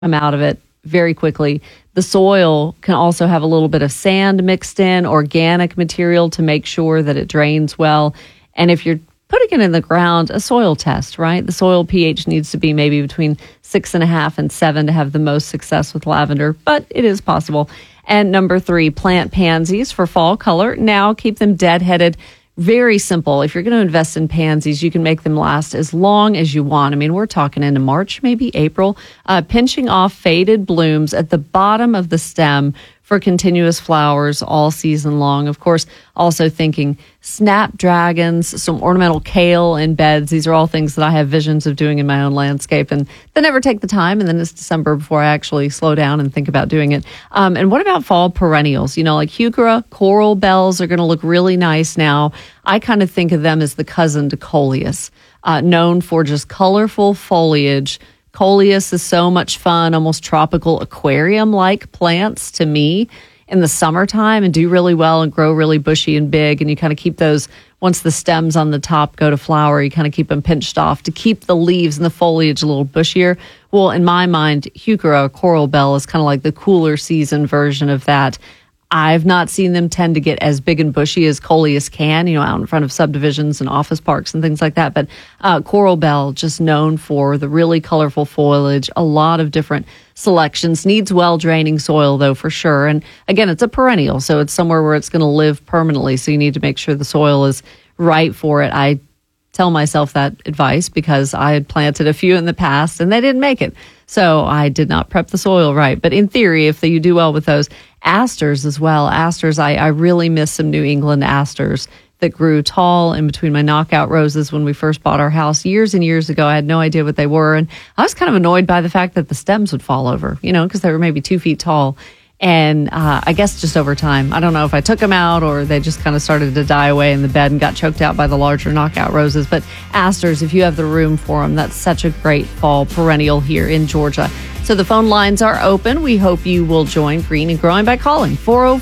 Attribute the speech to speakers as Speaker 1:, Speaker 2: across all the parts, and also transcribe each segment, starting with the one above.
Speaker 1: come out of it very quickly. The soil can also have a little bit of sand mixed in, organic material to make sure that it drains well. And if you're putting it in the ground, a soil test, right? The soil pH needs to be maybe between 6.5 and 7 to have the most success with lavender, but it is possible. And number 3, plant pansies for fall color. Now keep them deadheaded. Very simple. If you're going to invest in pansies, you can make them last as long as you want. I mean, we're talking into March, maybe April. Pinching off faded blooms at the bottom of the stem for continuous flowers all season long. Of course, also thinking snapdragons, some ornamental kale in beds. These are all things that I have visions of doing in my own landscape, and they never take the time. And then it's December before I actually slow down and think about doing it. And what about fall perennials? You know, like heuchera, coral bells are going to look really nice now. I kind of think of them as the cousin to coleus, known for just colorful foliage. Coleus is so much fun, almost tropical aquarium-like plants to me in the summertime, and do really well and grow really bushy and big. And you kind of keep those, once the stems on the top go to flower, you kind of keep them pinched off to keep the leaves and the foliage a little bushier. Well, in my mind, heuchera, coral bell, is kind of like the cooler season version of that. I've not seen them tend to get as big and bushy as coleus can, you know, out in front of subdivisions and office parks and things like that. But coral bell, just known for the really colorful foliage, a lot of different selections. Needs well-draining soil, though, for sure. And again, it's a perennial, so it's somewhere where it's going to live permanently. So you need to make sure the soil is right for it. I tell myself that advice because I had planted a few in the past and they didn't make it. So I did not prep the soil right. But in theory, if you do well with those, asters as well. Asters, I really miss some New England asters that grew tall in between my knockout roses when we first bought our house years and years ago. I had no idea what they were. And I was kind of annoyed by the fact that the stems would fall over, you know, because they were maybe 2 feet tall. And I guess just over time, I don't know if I took them out or they just kind of started to die away in the bed and got choked out by the larger knockout roses. But asters, if you have the room for them, that's such a great fall perennial here in Georgia. So the phone lines are open. We hope you will join Green and Growing by calling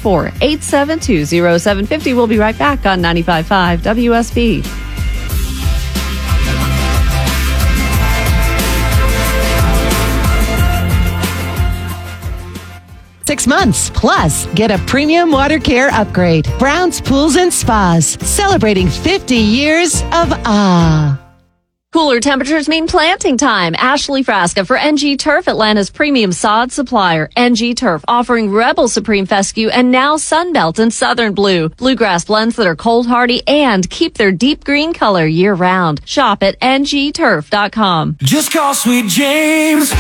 Speaker 1: 404-872-0750. We'll be right back on 95.5 WSB.
Speaker 2: $6 months. Plus, get a premium water care upgrade. Brown's Pools and Spas, celebrating 50 years of awe.
Speaker 1: Cooler temperatures mean planting time. Ashley Frasca for NG Turf, Atlanta's premium sod supplier. NG Turf offering Rebel Supreme Fescue and now Sunbelt and Southern Blue. Bluegrass blends that are cold hardy and keep their deep green color year round. Shop at ngturf.com.
Speaker 3: Just call Sweet James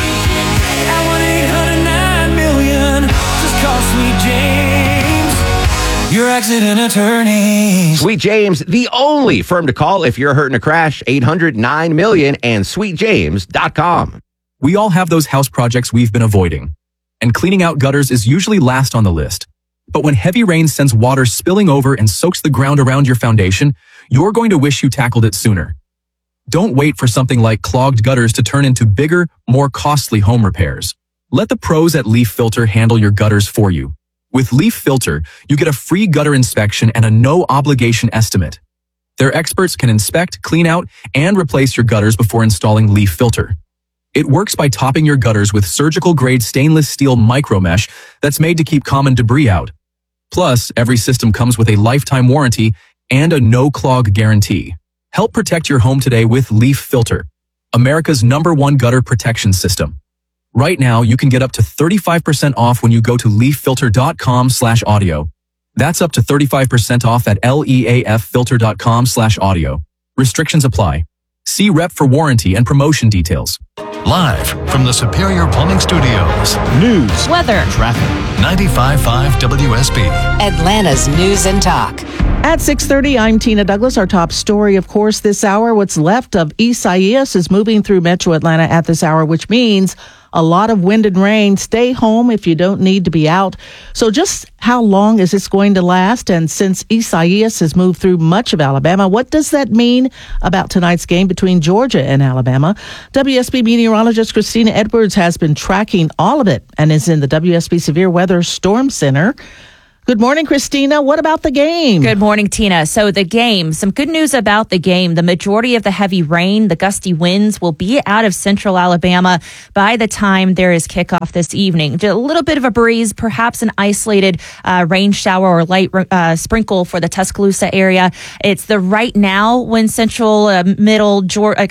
Speaker 3: at 1-800-9-million. Just call Sweet James, your accident attorney.
Speaker 4: Sweet James, the only firm to call if you're hurt in a crash. 800-9-million and sweetjames.com.
Speaker 5: We all have those house projects we've been avoiding, and cleaning out gutters is usually last on the list. But when heavy rain sends water spilling over and soaks the ground around your foundation, you're going to wish you tackled it sooner. Don't wait for something like clogged gutters to turn into bigger, more costly home repairs. Let the pros at Leaf Filter handle your gutters for you. With Leaf Filter, you get a free gutter inspection and a no-obligation estimate. Their experts can inspect, clean out, and replace your gutters before installing Leaf Filter. It works by topping your gutters with surgical-grade stainless steel micromesh that's made to keep common debris out. Plus, every system comes with a lifetime warranty and a no-clog guarantee. Help protect your home today with Leaf Filter, America's #1 gutter protection system. Right now, you can get up to 35% off when you go to leaffilter.com/audio. That's up to 35% off at leaffilter.com/audio. Restrictions apply. See rep for warranty and promotion details.
Speaker 6: Live from the Superior Plumbing Studios.
Speaker 7: News,
Speaker 1: weather,
Speaker 6: traffic. 95.5 WSB.
Speaker 2: Atlanta's News and Talk.
Speaker 7: At 6:30, I'm Tina Douglas. Our top story, of course, this hour. What's left of Isaias is moving through metro Atlanta at this hour, which means a lot of wind and rain. Stay home if you don't need to be out. So just how long is this going to last? And since Isaias has moved through much of Alabama, what does that mean about tonight's game between Georgia and Alabama? WSB meteorologist Christina Edwards has been tracking all of it and is in the WSB Severe Weather Storm Center. Good morning, Christina. What about the game?
Speaker 8: Good morning, Tina. So the game, some good news about the game. The majority of the heavy rain, the gusty winds will be out of central Alabama by the time there is kickoff this evening. Just a little bit of a breeze, perhaps an isolated rain shower or light sprinkle for the Tuscaloosa area. It's the right now when middle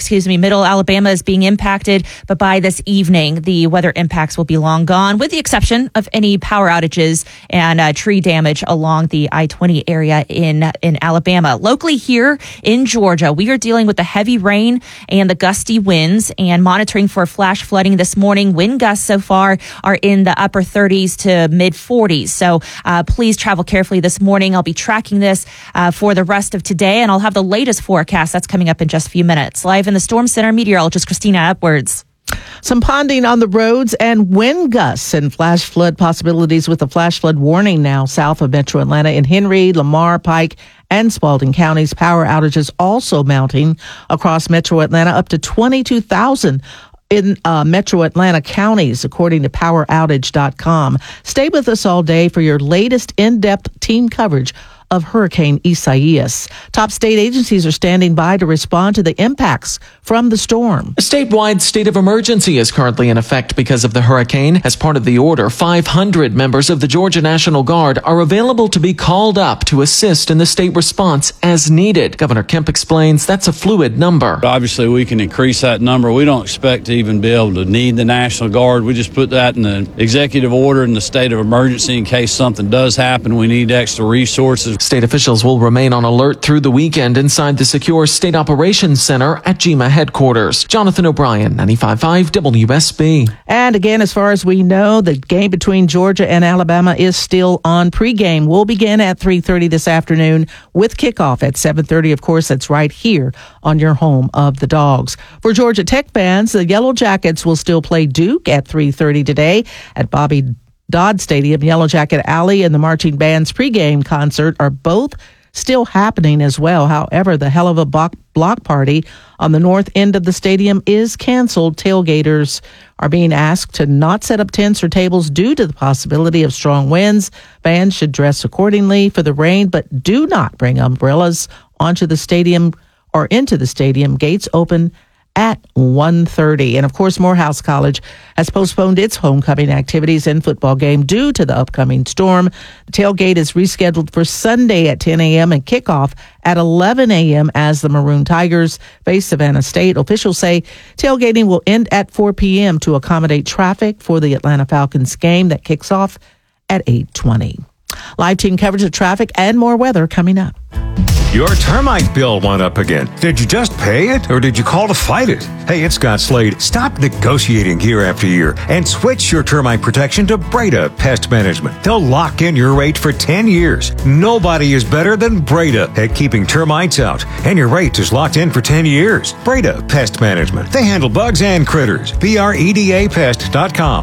Speaker 8: Alabama is being impacted, but by this evening, the weather impacts will be long gone, with the exception of any power outages and tree damage along the I-20 area in Alabama. Locally here in Georgia, we are dealing with the heavy rain and the gusty winds and monitoring for flash flooding this morning. Wind gusts so far are in the upper 30s to mid 40s. So please travel carefully this morning. I'll be tracking this for the rest of today, and I'll have the latest forecast that's coming up in just a few minutes. Live in the Storm Center, meteorologist Christina Edwards.
Speaker 7: Some ponding on the roads and wind gusts and flash flood possibilities with a flash flood warning now south of Metro Atlanta in Henry, Lamar, Pike, and Spalding counties. Power outages also mounting across Metro Atlanta, up to 22,000 in Metro Atlanta counties, according to poweroutage.com. Stay with us all day for your latest in-depth team coverage of Hurricane Isaias. Top state agencies are standing by to respond to the impacts from the storm.
Speaker 9: A statewide state of emergency is currently in effect because of the hurricane. As part of the order, 500 members of the Georgia National Guard are available to be called up to assist in the state response as needed. Governor Kemp explains that's a fluid number.
Speaker 10: Obviously, we can increase that number. We don't expect to even be able to need the National Guard. We just put that in the executive order in the state of emergency in case something does happen. We need extra resources.
Speaker 9: State officials will remain on alert through the weekend inside the secure State Operations Center at GEMA headquarters. Jonathan O'Brien, 95.5 WSB.
Speaker 7: And again, as far as we know, the game between Georgia and Alabama is still on. Pregame will begin at 3:30 this afternoon with kickoff at 7:30. Of course, that's right here on your home of the Dogs. For Georgia Tech fans, the Yellow Jackets will still play Duke at 3:30 today at Bobby Dodd Stadium. Yellow Jacket Alley and the marching band's pregame concert are both still happening as well. However, the Hell of a Block party on the north end of the stadium is canceled. Tailgaters are being asked to not set up tents or tables due to the possibility of strong winds. Fans should dress accordingly for the rain, but do not bring umbrellas onto the stadium or into the stadium. Gates open at 1:30. And of course, Morehouse College has postponed its homecoming activities and football game due to the upcoming storm. The tailgate is rescheduled for Sunday at 10 a.m. and kickoff at 11 a.m. as the Maroon Tigers face Savannah State. Officials say tailgating will end at 4 p.m. to accommodate traffic for the Atlanta Falcons game that kicks off at 8:20. Live team coverage of traffic and more weather coming up.
Speaker 11: Your termite bill went up again. Did you just pay it or did you call to fight it? Hey, it's Scott Slade. Stop negotiating year after year and switch your termite protection to Breda Pest Management. They'll lock in your rate for 10 years. Nobody is better than Breda at keeping termites out, and your rate is locked in for 10 years. Breda Pest Management. They handle bugs and critters. BREDApest.com.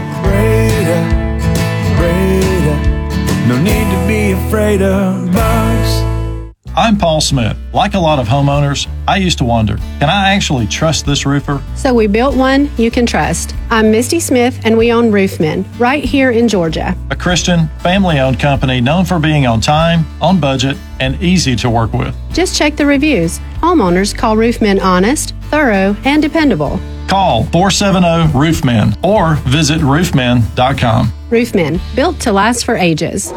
Speaker 3: Breda, no need to be afraid of bugs.
Speaker 12: I'm Paul Smith. Like a lot of homeowners, I used to wonder, can I actually trust this roofer?
Speaker 13: So we built one you can trust. I'm Misty Smith, and we own Roofmen right here in Georgia.
Speaker 12: A Christian, family-owned company known for being on time, on budget, and easy to work with.
Speaker 13: Just check the reviews. Homeowners call Roofmen honest, thorough, and dependable.
Speaker 12: Call 470-ROOFMEN or visit roofmen.com.
Speaker 13: Roofmen, built to last for ages.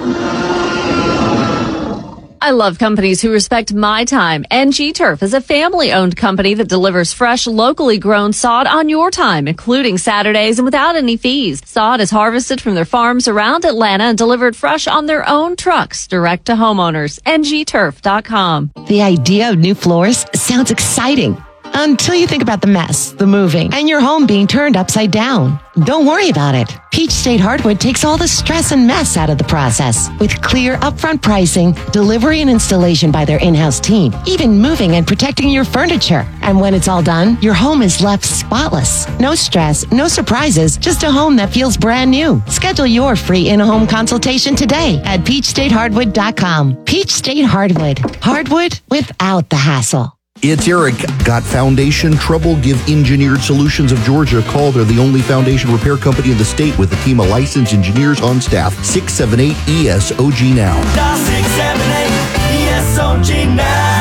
Speaker 1: I love companies who respect my time. NG Turf is a family-owned company that delivers fresh, locally grown sod on your time, including Saturdays and without any fees. Sod is harvested from their farms around Atlanta and delivered fresh on their own trucks direct to homeowners. NGTurf.com.
Speaker 2: The idea of new floors sounds exciting. Until you think about the mess, the moving, and your home being turned upside down. Don't worry about it. Peach State Hardwood takes all the stress and mess out of the process. With clear upfront pricing, delivery and installation by their in-house team, even moving and protecting your furniture. And when it's all done, your home is left spotless. No stress, no surprises, just a home that feels brand new. Schedule your free in-home consultation today at peachstatehardwood.com. Peach State Hardwood. Hardwood without the hassle.
Speaker 14: It's Eric. Got foundation trouble? Give Engineered Solutions of Georgia a call. They're the only foundation repair company in the state with a team of licensed engineers on staff. 678-ESOG now.
Speaker 3: Dial 678-ESOG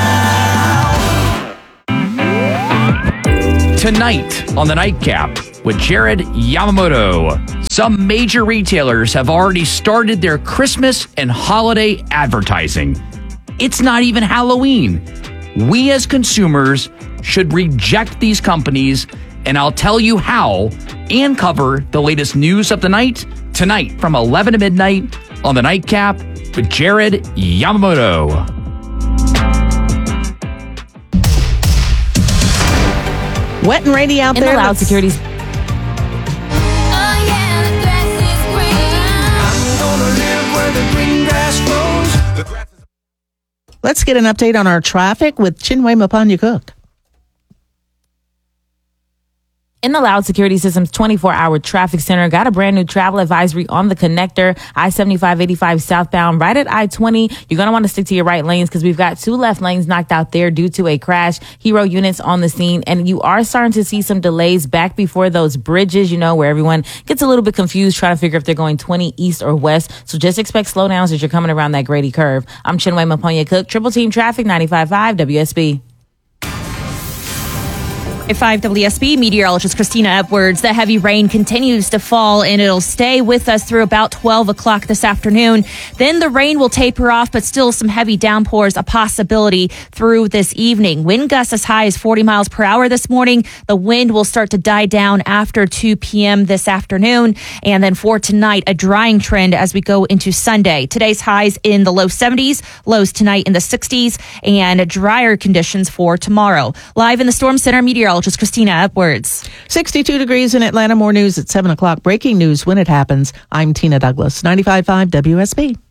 Speaker 3: now.
Speaker 15: Tonight on the Nightcap with Jared Yamamoto. Some major retailers have already started their Christmas and holiday advertising. It's not even Halloween. We as consumers should reject these companies, and I'll tell you how and cover the latest news of the night tonight from 11 to midnight on the Nightcap with Jared Yamamoto.
Speaker 7: Wet and rainy out
Speaker 8: in
Speaker 7: there.
Speaker 8: The Loud Securities.
Speaker 7: Let's get an update on our traffic with Chinwe Mapanya-Cook.
Speaker 16: In the Loud Security Systems 24-hour traffic center, got a brand new travel advisory on the connector, I-75-85 southbound, right at I-20. You're going to want to stick to your right lanes because we've got 2 left lanes knocked out there due to a crash. Hero units on the scene, and you are starting to see some delays back before those bridges, where everyone gets a little bit confused trying to figure if they're going 20 east or west. So just expect slowdowns as you're coming around that Grady curve. I'm Chinwe Mapanya-Cook, Triple Team Traffic, 95.5 WSB.
Speaker 8: At 5 WSB, meteorologist Christina Edwards. The heavy rain continues to fall, and it'll stay with us through about 12 o'clock this afternoon. Then the rain will taper off, but still some heavy downpours a possibility through this evening. Wind gusts as high as 40 miles per hour this morning. The wind will start to die down after 2 p.m. this afternoon. And then for tonight, a drying trend as we go into Sunday. Today's highs in the low 70s, lows tonight in the 60s, and drier conditions for tomorrow. Live in the Storm Center, meteorologist Christina Edwards.
Speaker 7: 62 degrees in Atlanta. More news at 7 o'clock. Breaking news when it happens. I'm Tina Douglas, 95.5 WSB.